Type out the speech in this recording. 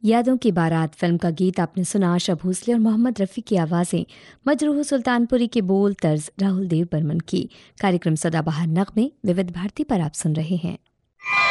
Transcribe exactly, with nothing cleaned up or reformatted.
यादों की बारात फिल्म का गीत आपने सुना। आशा भोसले और मोहम्मद रफ़ी की आवाज़ें, मजरूह सुल्तानपुरी के बोल, तर्ज राहुल देव बर्मन की। कार्यक्रम सदाबहार नग़मे विविध भारती पर आप सुन रहे हैं।